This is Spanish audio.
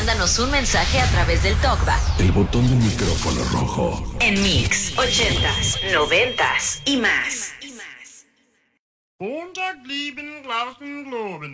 mándanos un mensaje a través del TalkBack. El botón del micrófono rojo. En Mix 80s, 90s y más. Montag lieben, Glauben, Globen.